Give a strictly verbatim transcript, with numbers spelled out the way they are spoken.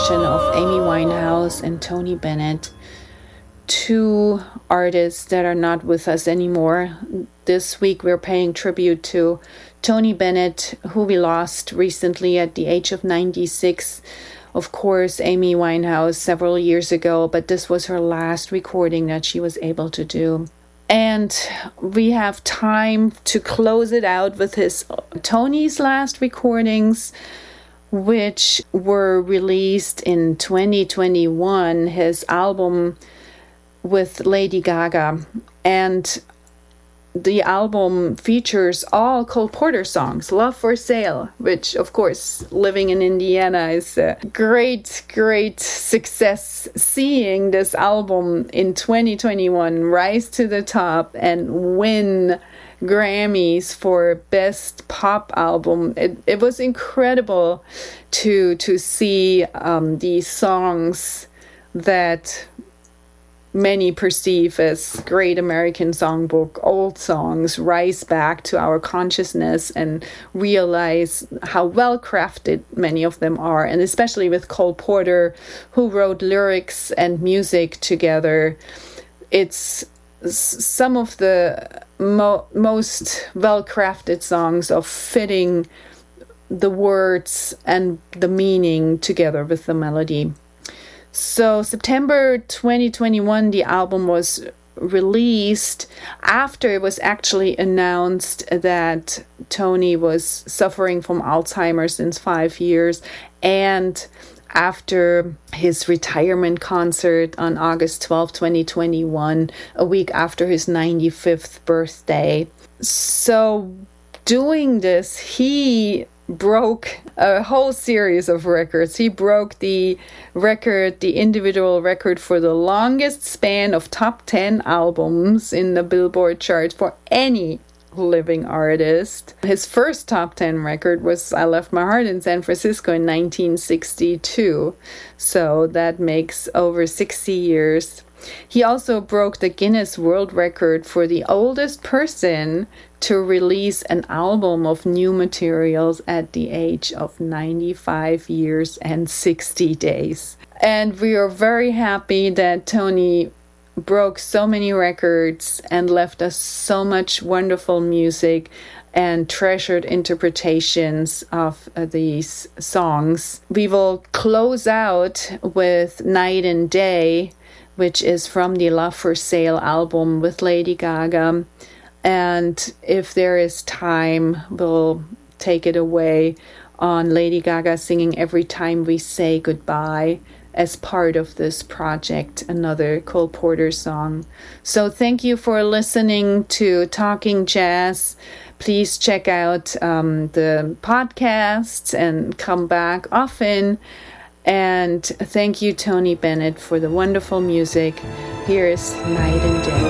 version of Amy Winehouse and Tony Bennett, two artists that are not with us anymore. This week we're paying tribute to Tony Bennett, who we lost recently at the age of ninety-six. Of course, Amy Winehouse several years ago, but this was her last recording that she was able to do. And we have time to close it out with his Tony's last recordings, which were released in twenty twenty-one, his album with Lady Gaga. And the album features all Cole Porter songs, Love for Sale, which, of course, living in Indiana is a great, great success. Seeing this album in twenty twenty-one rise to the top and win Grammys for Best Pop Album. It, it was incredible to, to see um, these songs that many perceive as great American songbook old songs rise back to our consciousness and realize how well crafted many of them are, and especially with Cole Porter, who wrote lyrics and music together. It's some of the mo- most well crafted songs of fitting the words and the meaning together with the melody. So September twenty twenty-one, the album was released after it was actually announced that Tony was suffering from Alzheimer's since five years, and after his retirement concert on August twelfth, twenty twenty-one, a week after his ninety-fifth birthday. So doing this, he broke a whole series of records. He broke the record, the individual record for the longest span of top ten albums in the Billboard chart for any living artist. His first top ten record was I Left My Heart in San Francisco in nineteen sixty-two. So that makes over sixty years. He also broke the Guinness World Record for the oldest person to release an album of new materials at the age of ninety-five years and sixty days. And we are very happy that Tony broke so many records and left us so much wonderful music and treasured interpretations of uh, these songs. We will close out with Night and Day, which is from the Love for Sale album with Lady Gaga. And if there is time, we'll take it away on Lady Gaga singing Every Time We Say Goodbye as part of this project, another Cole Porter song. So thank you for listening to Talking Jazz. Please check out um, the podcasts and come back often. And thank you, Tony Bennett, for the wonderful music. Here is Night and Day.